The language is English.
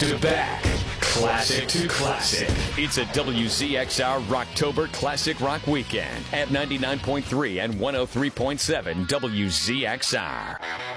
to back, classic to classic. It's a WZXR Rocktober Classic Rock Weekend at 99.3 and 103.7 WZXR.